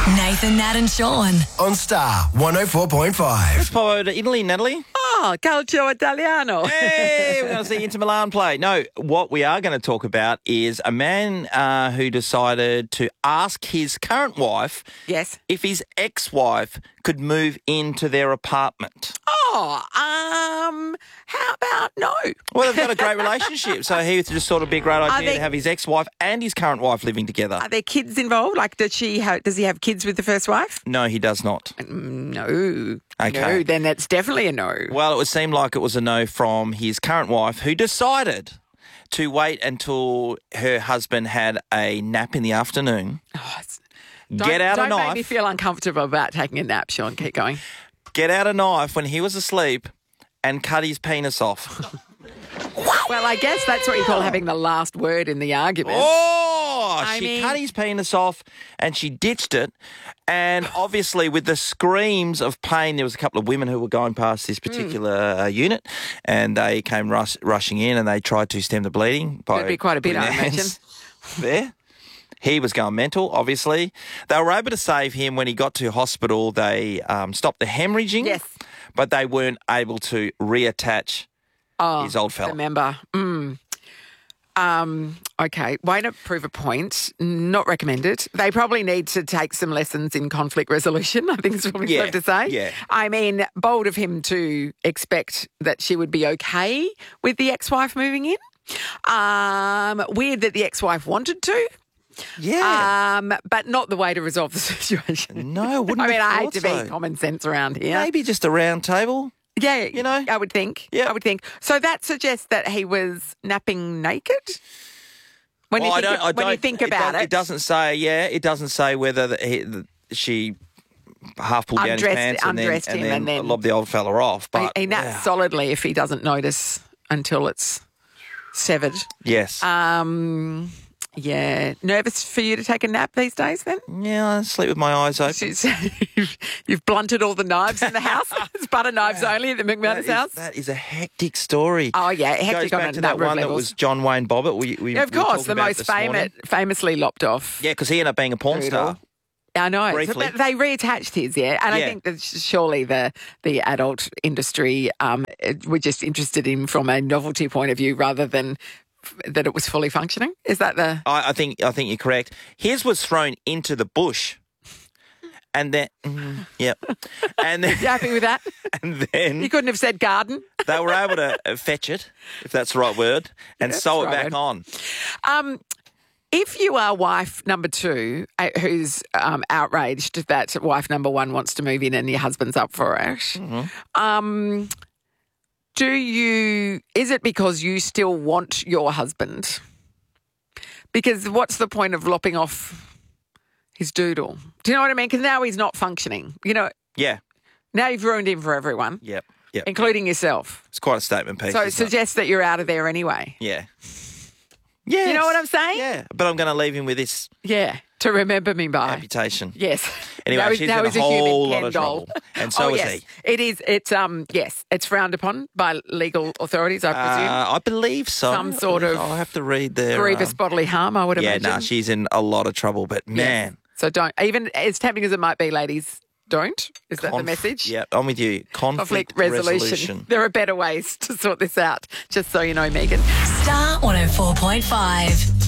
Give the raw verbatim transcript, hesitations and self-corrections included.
Nathan, Nat and Sean. On Star one oh four point five. Let's pop over to Italy, Natalie. Oh, Calcio Italiano. Hey, we're going to see Inter Milan play. No, what we are going to talk about is a man uh, who decided to ask his current wife Yes. if his ex-wife could move into their apartment. Oh, um, how about no? Well, they've got a great relationship, so he just thought it'd be a great idea they- to have his ex-wife and his current wife living together. Are there kids involved? Like, does she have? Does he have kids with the first wife? No, he does not. No. Okay. No, then that's definitely a no. Well, it would seem like it was a no from his current wife, who decided to wait until her husband had a nap in the afternoon. Oh, it's- Get don't, out don't a knife. make me feel uncomfortable about taking a nap, Sean. Keep going. Get out a knife when he was asleep and cut his penis off. Well, I guess that's what you call having the last word in the argument. Oh, I she mean- cut his penis off and she ditched it. And obviously with the screams of pain, there was a couple of women who were going past this particular Hmm. uh, unit and they came rush, rushing in and they tried to stem the bleeding. By Could be quite a bit, putting I their imagine. hands There. He was going mental, obviously. They were able to save him when he got to hospital. They um, stopped the hemorrhaging. Yes. But they weren't able to reattach Oh, his old fella. Remember. Mm. Um, okay, way to prove a point. Not recommended. They probably need to take some lessons in conflict resolution, I think is probably Yeah, fair to say. yeah. I mean, bold of him to expect that she would be okay with the ex-wife moving in. Um, weird that the ex-wife wanted to. Yeah. Um, but not the way to resolve the situation. No, wouldn't I mean, have I hate thought to so. be common sense around here. Maybe just a round table. Yeah, you know? I would think. Yeah. I would think. So that suggests that he was napping naked. When Well, you I think, don't, I when don't, you think about don't- it, it doesn't say. Yeah, it doesn't say whether the, he, the, she half pulled down his Undressed- pants and then, undressed and him then and then- lobbed the old fella off. But he, he naps yeah. solidly if he doesn't notice until it's severed. Yes. Um, yeah, nervous for you to take a nap these days? Then yeah, I sleep with my eyes open. you've, you've blunted all the knives in the house. It's butter knives only at the That McManus is, house. that is a hectic story. Oh yeah, It hectic goes on back a to that number of one that levels. was John Wayne Bobbitt. We, we, Yeah, of we were course, talking the about most this famous, morning. famously lopped off. Yeah, because he ended up being a porn star. I know. Briefly. But they reattached his, yeah. And I Yeah. think that surely the the adult industry um, it- were just interested in from a novelty point of view rather than f- that it was fully functioning. Is that the... I, I think I think you're correct. His was thrown into the bush, and then mm, yep, and then You happy with that? and You then couldn't have said garden. they were able to uh, fetch it, if that's the right word, and that's sew it right back word. on. Um, if you are wife number two uh, who's um, outraged that wife number one wants to move in and your husband's up for it, Mm-hmm. um, do you, is it because you still want your husband? Because what's the point of lopping off his doodle? Do you know what I mean? Because now he's not functioning. You know, Yeah, now you've ruined him for everyone, yep, yep. including yourself. It's quite a statement piece. So it isn't it? suggests that you're out of there anyway. Yeah, yeah. You know what I'm saying? Yeah, but I'm going to leave him with this Yeah, to remember me by. amputation. Yes. Anyway, Now he's- she's now in a he's human whole lot Ken of doll. trouble, and so oh, is yes. he. It is. It's um. Yes, it's frowned upon by legal authorities. I presume. Uh, I believe so. Some sort of I'll have to read their Grievous um, bodily harm. I would Yeah, imagine. no, she's in a lot of trouble. But Yes. man, So don't even as tempting as it might be, ladies. Don't. Is that the conf- message? Yeah, I'm with you. Conflict, Conflict resolution. resolution. There are better ways to sort this out. Just so you know, Megan. Star one oh four point five.